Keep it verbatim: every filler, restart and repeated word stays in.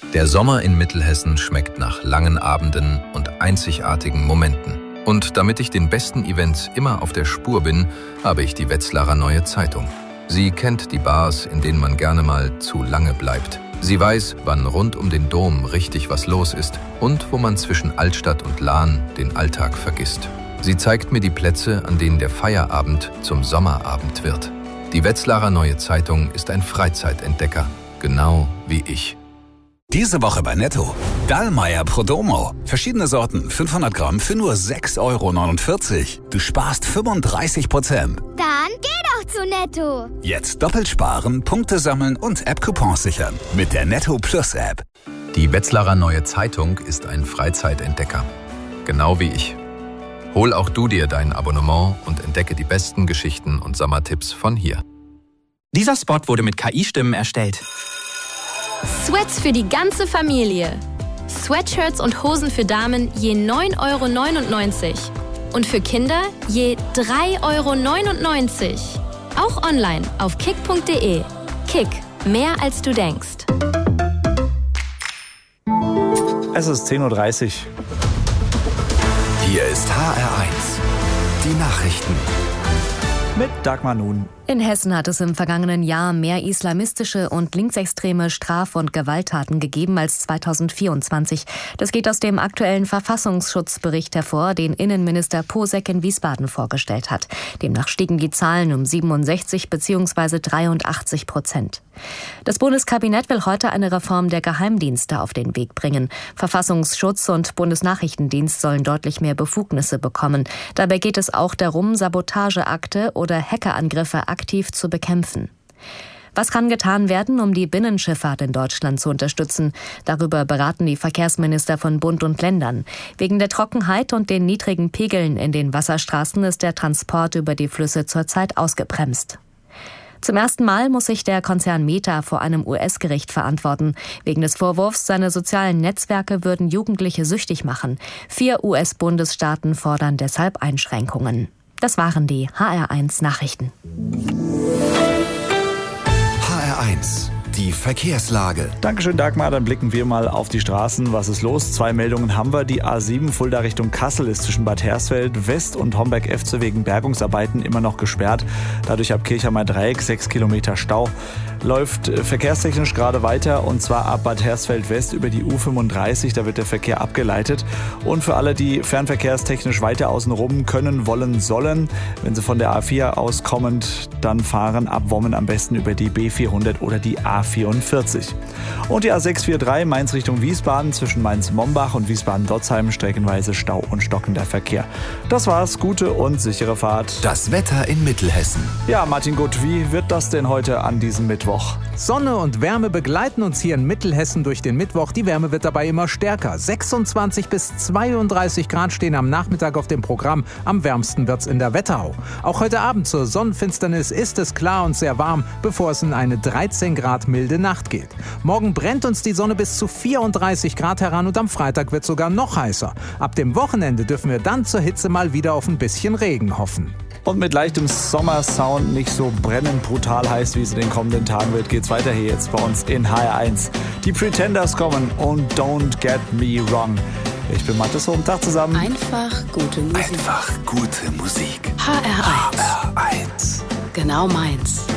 Der Sommer in Mittelhessen schmeckt nach langen Abenden und einzigartigen Momenten. Und damit ich den besten Events immer auf der Spur bin, habe ich die Wetzlarer Neue Zeitung. Sie kennt die Bars, in denen man gerne mal zu lange bleibt. Sie weiß, wann rund um den Dom richtig was los ist und wo man zwischen Altstadt und Lahn den Alltag vergisst. Sie zeigt mir die Plätze, an denen der Feierabend zum Sommerabend wird. Die Wetzlarer Neue Zeitung ist ein Freizeitentdecker, genau wie ich. Diese Woche bei Netto. Dallmayr Prodomo. Verschiedene Sorten, fünfhundert Gramm für nur sechs Euro neunundvierzig. Du sparst fünfunddreißig Prozent. Dann geh doch zu Netto. Jetzt doppelt sparen, Punkte sammeln und App-Coupons sichern. Mit der Netto Plus App. Die Wetzlarer Neue Zeitung ist ein Freizeitentdecker, genau wie ich. Hol auch du dir dein Abonnement und entdecke die besten Geschichten und Sommertipps von hier. Dieser Spot wurde mit K I-Stimmen erstellt. Sweats für die ganze Familie. Sweatshirts und Hosen für Damen je neun Euro neunundneunzig. Und für Kinder je drei Euro neunundneunzig. Auch online auf kick punkt de. Kick, mehr als du denkst. Es ist zehn Uhr dreißig. Hier ist H R eins. Die Nachrichten. Mit Dagmar Nun. In Hessen hat es im vergangenen Jahr mehr islamistische und linksextreme Straf- und Gewalttaten gegeben als zweitausendvierundzwanzig. Das geht aus dem aktuellen Verfassungsschutzbericht hervor, den Innenminister Posek in Wiesbaden vorgestellt hat. Demnach stiegen die Zahlen um siebenundsechzig bzw. dreiundachtzig Prozent. Das Bundeskabinett will heute eine Reform der Geheimdienste auf den Weg bringen. Verfassungsschutz und Bundesnachrichtendienst sollen deutlich mehr Befugnisse bekommen. Dabei geht es auch darum, Sabotageakte oder Hackerangriffe aktiv zu bekämpfen. Was kann getan werden, um die Binnenschifffahrt in Deutschland zu unterstützen? Darüber beraten die Verkehrsminister von Bund und Ländern. Wegen der Trockenheit und den niedrigen Pegeln in den Wasserstraßen ist der Transport über die Flüsse zurzeit ausgebremst. Zum ersten Mal muss sich der Konzern Meta vor einem U S-Gericht verantworten. Wegen des Vorwurfs, seine sozialen Netzwerke würden Jugendliche süchtig machen. Vier U S-Bundesstaaten fordern deshalb Einschränkungen. Das waren die H R eins Nachrichten. H R eins. Die Verkehrslage. Dankeschön, Dagmar. Dann blicken wir mal auf die Straßen. Was ist los? Zwei Meldungen haben wir. Die A sieben Fulda Richtung Kassel ist zwischen Bad Hersfeld West und Homberg-Efze wegen Bergungsarbeiten immer noch gesperrt. Dadurch ab Kirchheimer Dreieck sechs Kilometer Stau. Läuft verkehrstechnisch gerade weiter und zwar ab Bad Hersfeld West über die U fünfunddreißig. Da wird der Verkehr abgeleitet. Und für alle, die fernverkehrstechnisch weiter außenrum können, wollen, sollen, wenn sie von der A vier aus kommend, dann fahren ab Wommen am besten über die B vierhundert oder die A vierundvierzig. Und die A sechs vier drei Mainz Richtung Wiesbaden zwischen Mainz-Mombach und Wiesbaden-Dotzheim streckenweise Stau und stockender Verkehr. Das war's. Gute und sichere Fahrt. Das Wetter in Mittelhessen. Ja, Martin Gutt, wie wird das denn heute an diesem Mittwoch? Sonne und Wärme begleiten uns hier in Mittelhessen durch den Mittwoch. Die Wärme wird dabei immer stärker. sechsundzwanzig bis zweiunddreißig Grad stehen am Nachmittag auf dem Programm. Am wärmsten wird's in der Wetterau. Auch heute Abend zur Sonnenfinsternis ist es klar und sehr warm, bevor es in eine dreizehn Grad milde Nacht geht. Morgen brennt uns die Sonne bis zu vierunddreißig Grad heran und am Freitag wird es sogar noch heißer. Ab dem Wochenende dürfen wir dann zur Hitze mal wieder auf ein bisschen Regen hoffen. Und mit leichtem Sommersound, nicht so brennend brutal heiß, wie es in den kommenden Tagen wird, geht's weiter hier jetzt bei uns in H R eins. Die Pretenders kommen und Don't Get Me Wrong. Ich bin Mathis, guten Tag zusammen. Einfach gute Musik. Einfach gute Musik. H R eins. H R eins. Genau meins.